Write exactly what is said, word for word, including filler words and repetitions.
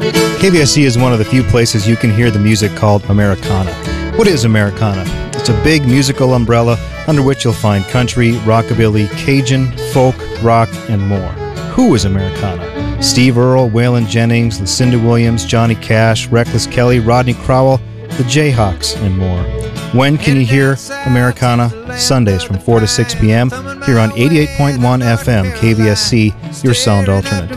K V S C is one of the few places you can hear the music called Americana. What is Americana? It's a big musical umbrella under which you'll find country, rockabilly, Cajun, folk, rock, and more. Who is Americana? Steve Earle, Waylon Jennings, Lucinda Williams, Johnny Cash, Reckless Kelly, Rodney Crowell, the Jayhawks, and more. When can you hear Americana? Sundays from four to six p.m. here on eighty-eight point one F M K V S C, your sound alternative.